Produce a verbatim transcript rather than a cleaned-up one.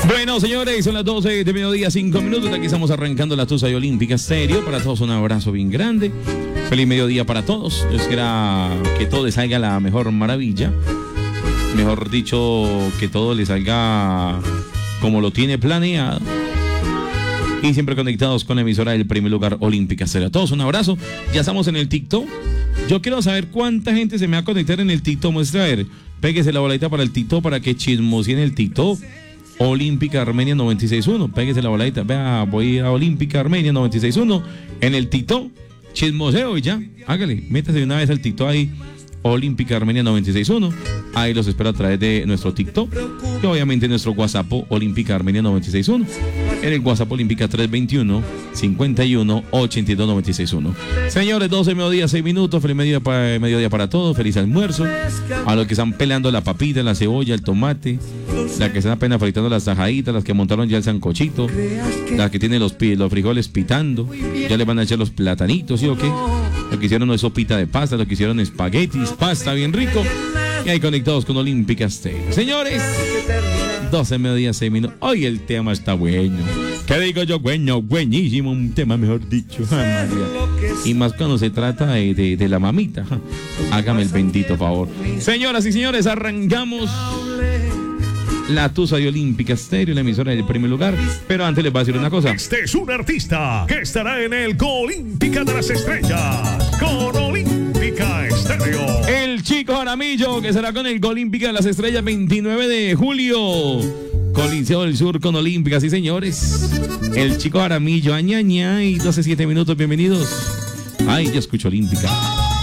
Bueno, señores, son las doce de mediodía, cinco minutos. Aquí estamos arrancando la Tusa y Olímpica Estéreo. Para todos un abrazo bien grande. Feliz mediodía para todos. Yo espero que todo les salga la mejor maravilla. Mejor dicho, que todo les salga como lo tiene planeado. Y siempre conectados con la emisora del primer lugar Olímpica Estéreo. A todos un abrazo. Ya estamos en el TikTok. Yo quiero saber cuánta gente se me va a conectar en el TikTok. Muestra a ver. Péguese la boladita para el TikTok para que chismoseen el TikTok. Olímpica Armenia noventa y seis punto uno. Péguese la voladita. Vea, voy a Olímpica Armenia noventa y seis punto uno en el TikTok. Chismoseo y ya. Hágale. Métase de una vez al TikTok ahí. Olímpica Armenia noventa y seis punto uno. Ahí los espero a través de nuestro TikTok. Y obviamente nuestro WhatsApp Olímpica Armenia noventa y seis punto uno. En el WhatsApp Olímpica tres veintiuno, cincuenta y uno, ochenta y dos, noventa y seis punto uno. Señores, doce mediodía, seis minutos. Feliz mediodía para, mediodía para todos. Feliz almuerzo. A los que están pelando la papita, la cebolla, el tomate. Las que están apenas fritando las tajaditas. Las que montaron ya el sancochito. Las que tienen los, los frijoles pitando. Ya le van a echar los platanitos, ¿sí o qué? Lo que hicieron no es sopita de pasta. Lo que hicieron espaguetis, pasta bien rico. Y ahí conectados con Olímpica Estéreo. Señores, doce mediodía, seis minutos. Hoy el tema está bueno. ¿Qué digo yo? Bueno, buenísimo. Un tema, mejor dicho. Ah, y más cuando se trata de, de, de la mamita. Hágame el bendito favor. Señoras y señores, arrancamos la Tusa de Olímpica Estéreo, la emisora del primer lugar. Pero antes les voy a decir una cosa. Este es un artista que estará en el Olímpica de las Estrellas con Olímpica Estéreo. El Chico Jaramillo, que será con el Olímpica de las Estrellas veintinueve de julio. Coliseo del Sur con Olímpica, sí señores. El Chico Jaramillo, añaña y doce, siete minutos, bienvenidos. Ay, yo escucho Olímpica.